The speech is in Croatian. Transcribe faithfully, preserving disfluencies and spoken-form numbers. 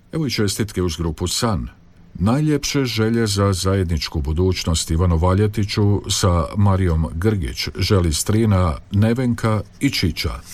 Evo i čestitke uz grupu San. Najljepše želje za zajedničku budućnost Ivanu Valjetiću sa Marijom Grgić želi strina Nevenka i Čiča.